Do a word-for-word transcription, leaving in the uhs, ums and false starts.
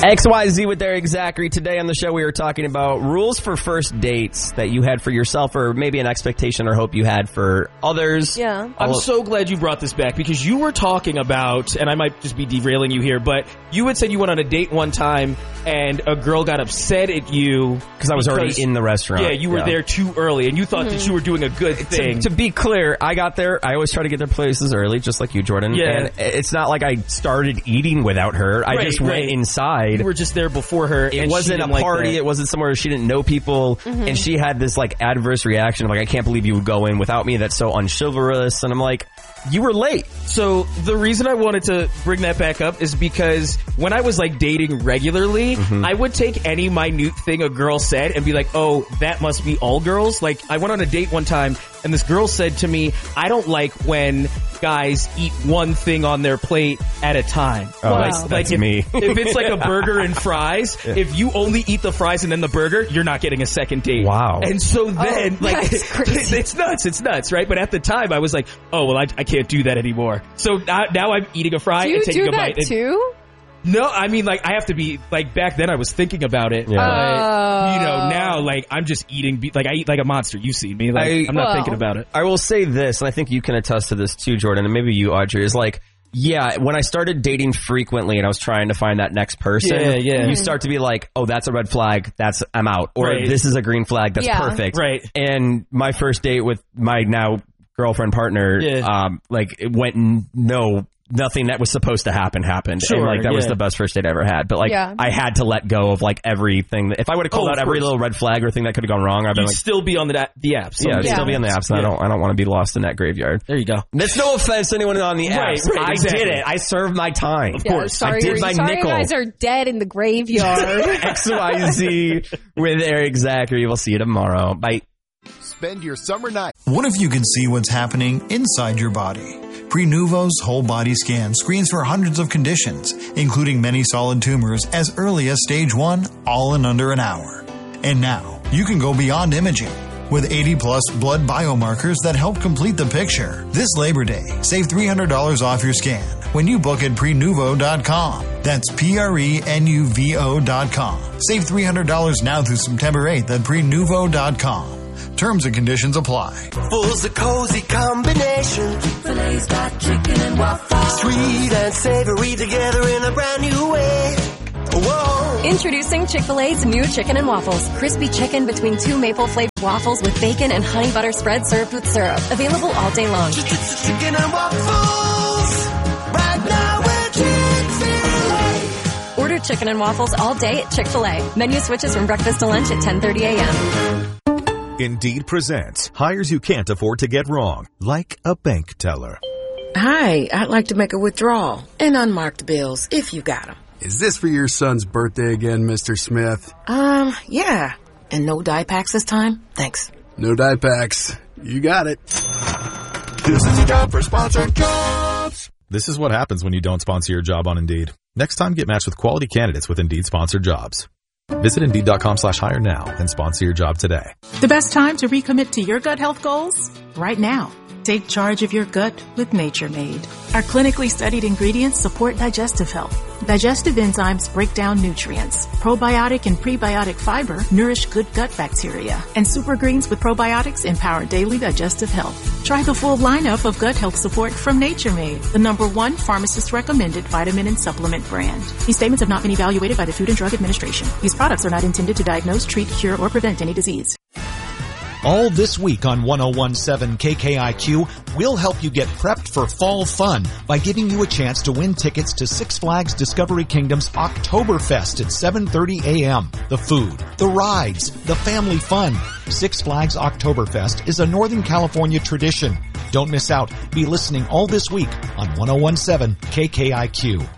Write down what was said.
X Y Z with Eric Zachary. Today on the show we were talking about rules for first dates that you had for yourself, or maybe an expectation or hope you had for others. Yeah. I'm so glad you brought this back, because you were talking about, and I might just be derailing you here, but you had said you went on a date one time and a girl got upset at you. Because I was already in the restaurant. Yeah, you were yeah. there too early and you thought mm-hmm. that you were doing a good thing. To, to be clear, I got there, I always try to get their places early, just like you, Jordan. Yeah. And it's not like I started eating without her. I right, just right. went inside. You were just there before her. It wasn't a party. Like it wasn't somewhere she didn't know people. Mm-hmm. And she had this like adverse reaction of like, I can't believe you would go in without me. That's so unchivalrous. And I'm like, you were late. So the reason I wanted to bring that back up is because when I was like dating regularly, mm-hmm. I would take any minute thing a girl said and be like, oh, that must be all girls. Like I went on a date one time and this girl said to me, I don't like when guys eat one thing on their plate at a time. Oh, wow. that's, like that's if, me. If it's like a burger and fries, yeah. if you only eat the fries and then the burger, you're not getting a second date. Wow. And so then, oh, like, crazy. it's nuts, it's nuts, right? But at the time, I was like, oh, well, I, I can't do that anymore. So now, now I'm eating a fry do you and taking do a bite. that too? No, I mean, like, I have to be, like, back then I was thinking about it. Yeah. But, uh, you know, now, like, I'm just eating, like, I eat like a monster. You see me. Like, I, I'm not well, thinking about it. I will say this, and I think you can attest to this too, Jordan, and maybe you, Audrey, is like, yeah, when I started dating frequently and I was trying to find that next person, yeah, yeah. you start to be like, oh, that's a red flag, that's, I'm out. Or right. this is a green flag, that's yeah. perfect. Right. And my first date with my now girlfriend partner, yeah. um, like, it went n- no... nothing that was supposed to happen happened. Sure, and like that yeah. was the best first date I ever had. But like yeah. I had to let go of like everything. That, if I would have called oh, out every course. little red flag or thing that could have gone wrong, I'd been You'd like still be on the the apps. Yeah, I'd yeah. still be on the apps, and yeah. I don't I don't want to be lost in that graveyard. There you go. That's no offense to anyone on the Right, apps. right, I exactly. did it. I served my time. Of yeah, course. Sorry, I did my sorry nickel. You guys are dead in the graveyard. X Y Z with Eric Zachary. We'll see you tomorrow. Bye. Spend your summer night. What if you could see what's happening inside your body? Prenuvo's whole body scan screens for hundreds of conditions, including many solid tumors as early as stage one, all in under an hour. And now, you can go beyond imaging with eighty plus blood biomarkers that help complete the picture. This Labor Day, save three hundred dollars off your scan when you book at prenuvo dot com. That's P R E N U V O dot com. Save three hundred dollars now through September eighth at prenuvo dot com. Terms and conditions apply. Full's a cozy combination. Chick-fil-A's got chicken and waffles. Sweet and savory together in a brand new way. Whoa. Introducing Chick-fil-A's new Chicken and Waffles. Crispy chicken between two maple-flavored waffles with bacon and honey butter spread served with syrup. Available all day long. Chicken and waffles. Right now we're Chick-fil-A. Order Chicken and Waffles all day at Chick-fil-A. Menu switches from breakfast to lunch at ten thirty a.m. Indeed presents hires you can't afford to get wrong, like a bank teller. Hi, I'd like to make a withdrawal and unmarked bills if you got them. Is this for your son's birthday again, Mister Smith? Um, yeah. And no dye packs this time? Thanks. No dye packs. You got it. This is your job for sponsored jobs. This is what happens when you don't sponsor your job on Indeed. Next time, get matched with quality candidates with Indeed sponsored jobs. Visit Indeed.com slash hire now and sponsor your job today. The best time to recommit to your gut health goals? Right now. Take charge of your gut with Nature Made. Our clinically studied ingredients support digestive health. Digestive enzymes break down nutrients. Probiotic and prebiotic fiber nourish good gut bacteria. And super greens with probiotics empower daily digestive health. Try the full lineup of gut health support from Nature Made, the number one pharmacist recommended vitamin and supplement brand. These statements have not been evaluated by the Food and Drug Administration. These products are not intended to diagnose, treat, cure, or prevent any disease. All this week on one oh one seven K K I Q, we'll help you get prepped for fall fun by giving you a chance to win tickets to Six Flags Discovery Kingdom's Oktoberfest at seven thirty a.m. The food, the rides, the family fun. Six Flags Oktoberfest is a Northern California tradition. Don't miss out. Be listening all this week on one oh one seven K K I Q.